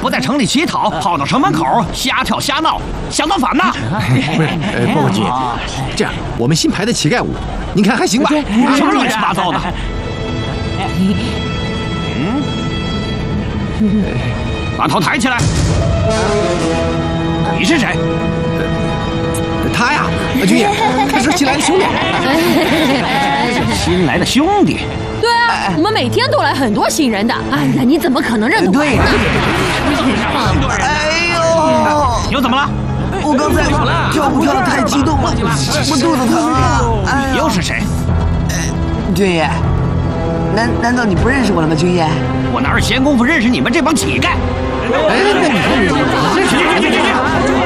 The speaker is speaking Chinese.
不在城里乞讨，跑到城门口瞎跳瞎闹，想造反呢？ 不是，波波姐，这样我们新排的乞丐舞，您看还行吧？ 什么乱七八糟的？把头抬起来。你是谁？ 他呀，军爷，他是新来的兄弟。 新来的兄弟。 对啊，我们每天都来很多新人的。哎呀，你怎么可能认得我？ 对呀。哎呦！ 又怎么了？ 我刚才跳舞跳得太激动了，我肚子疼啊！ 又是谁？ 军爷，难道你不认识我了吗？军爷， 我哪有闲工夫认识你们这帮乞丐？ 哎，那你看，